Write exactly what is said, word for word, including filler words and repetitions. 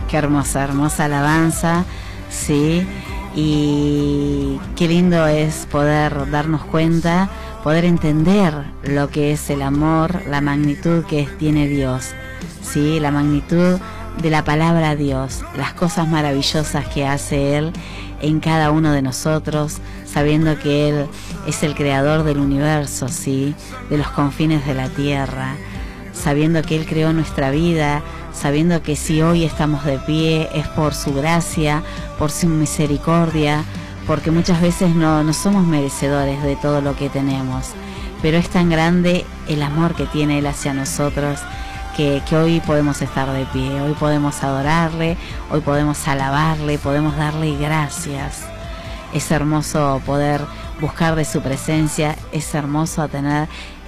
Qué hermosa, hermosa alabanza, sí, y qué lindo es poder darnos cuenta, poder entender lo que es el amor, la magnitud que tiene Dios, sí, la magnitud de la palabra Dios, las cosas maravillosas que hace Él en cada uno de nosotros, sabiendo que Él es el creador del universo, sí, de los confines de la tierra, sabiendo que Él creó nuestra vida, sabiendo que si hoy estamos de pie es por su gracia, por su misericordia, porque muchas veces no, no somos merecedores de todo lo que tenemos, pero es tan grande el amor que tiene Él hacia nosotros, que, que hoy podemos estar de pie, hoy podemos adorarle, hoy podemos alabarle, podemos darle gracias. Es hermoso poder buscar de su presencia, es hermoso tener